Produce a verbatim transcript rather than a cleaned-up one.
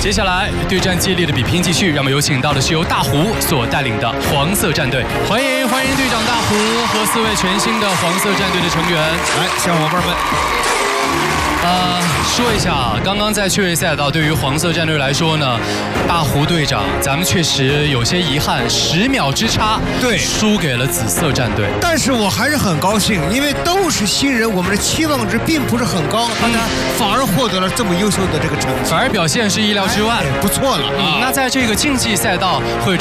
接下来对战激烈的比拼继续，让我们有请到的是由大胡所带领的黄色战队，欢迎欢迎队长大胡和四位全新的黄色战队的成员。 来，小伙伴们。 呃，说一下啊，刚刚在趣味赛道，对于黄色战队来说呢，大胡队长，咱们确实有些遗憾，十秒之差， 对， 输给了紫色战队。 但是我还是很高兴，因为都是新人，我们的期望值并不是很高，大家反而获得了这么优秀的这个成绩， 反而表现是意料之外， 哎、不错了啊、 嗯。那在这个竞技赛道会。